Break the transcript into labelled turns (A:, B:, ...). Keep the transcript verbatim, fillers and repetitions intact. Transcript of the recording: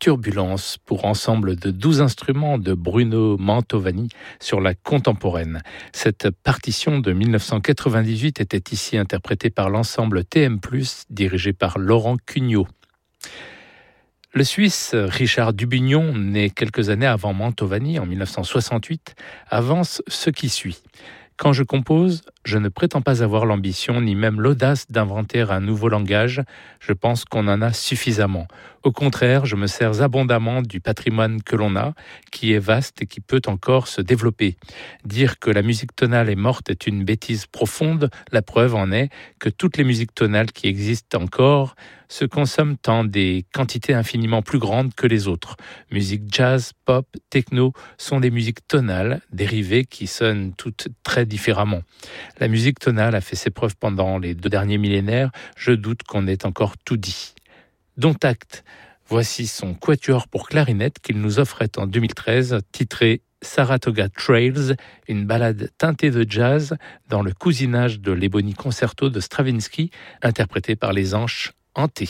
A: Turbulence pour ensemble de douze instruments de Bruno Mantovani sur la contemporaine. Cette partition de mille neuf cent quatre-vingt-dix-huit était ici interprétée par l'ensemble T M plus, dirigé par Laurent Cugnot. Le Suisse Richard Dubignon, né quelques années avant Mantovani en mille neuf cent soixante-huit, avance ce qui suit. Quand je compose, je ne prétends pas avoir l'ambition ni même l'audace d'inventer un nouveau langage. Je pense qu'on en a suffisamment. Au contraire, je me sers abondamment du patrimoine que l'on a, qui est vaste et qui peut encore se développer. Dire que la musique tonale est morte est une bêtise profonde. La preuve en est que toutes les musiques tonales qui existent encore se consomment en des quantités infiniment plus grandes que les autres. Musique jazz, pop, techno sont des musiques tonales dérivées qui sonnent toutes très différemment. La musique tonale a fait ses preuves pendant les deux derniers millénaires. Je doute qu'on ait encore tout dit. Dont acte. Voici son quatuor pour clarinette qu'il nous offrait en deux mille treize, titré Saratoga Trails, une ballade teintée de jazz dans le cousinage de l'Ebony Concerto de Stravinsky, interprété par les Anches hantés.